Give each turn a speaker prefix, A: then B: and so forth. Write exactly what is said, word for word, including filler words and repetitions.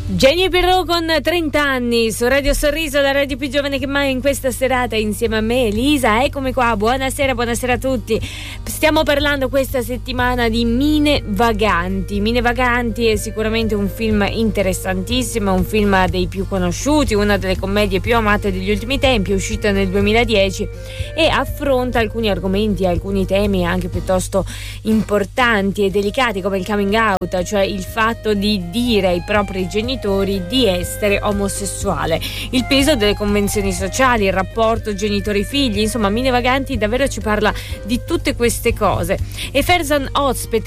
A: Jenny Pirro con trenta anni su Radio Sorriso, la radio più giovane che mai, in questa serata insieme a me, Elisa. Eccomi qua, buonasera, buonasera a tutti. Stiamo parlando questa settimana di Mine Vaganti. Mine Vaganti è sicuramente un film interessantissimo, un film dei più conosciuti, una delle commedie più amate degli ultimi tempi, è uscito nel duemiladieci e affronta alcuni argomenti, alcuni temi anche piuttosto importanti e delicati, come il coming out, cioè il fatto di dire ai propri genitori di essere omosessuale, il peso delle convenzioni sociali, il rapporto genitori-figli. Insomma, Mine Vaganti davvero ci parla di tutte queste cose. E Ferzan Özpetek